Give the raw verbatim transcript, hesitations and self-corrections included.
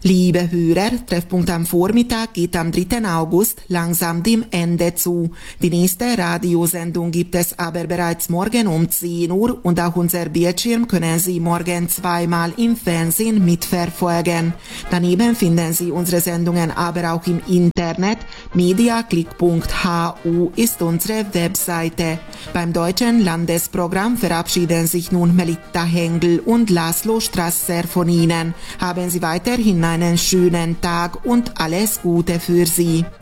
Liebe Hörer, Treffpunkt am Vormittag geht am dritten August langsam dem Ende zu. Die nächste Radiosendung gibt es aber bereits morgen um zehn Uhr und auch unser Bildschirm können Sie morgen zweimal im Fernsehen mitverfolgen. Daneben finden Sie unsere Sendungen aber auch im Internet. mediaclick punkt h u ist unsere Webseite. Beim deutschen Landesprogramm verabschieden sich nun Melitta Hengel und Laszlo Strasser von Ihnen. Haben Sie weiterhin einen schönen Tag und alles Gute für Sie.